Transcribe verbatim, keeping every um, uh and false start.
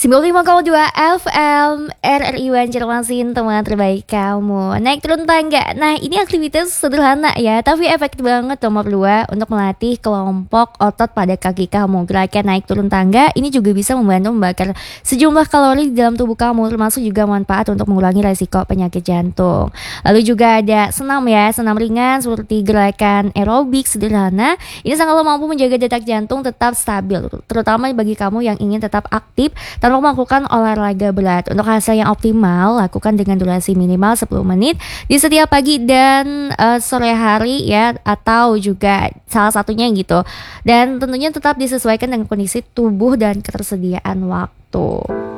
sembilan puluh lima koma dua F M R R I Banjarmasin, teman terbaik kamu. Naik turun tangga. Nah, ini aktivitas sederhana ya, tapi efektif banget nomor dua untuk melatih kelompok otot pada kaki kamu. Gerakan naik turun tangga ini juga bisa membantu membakar sejumlah kalori di dalam tubuh kamu, termasuk juga manfaat untuk mengurangi resiko penyakit jantung. Lalu juga ada senam ya, senam ringan seperti gerakan aerobik sederhana. Ini sangat mampu menjaga detak jantung tetap stabil, terutama bagi kamu yang ingin tetap aktif tanpa melakukan olahraga berat. Untuk hasil yang optimal, lakukan dengan durasi minimal sepuluh menit di setiap pagi dan uh, sore hari ya, atau juga salah satunya gitu. Dan tentunya tetap disesuaikan dengan kondisi tubuh dan ketersediaan waktu.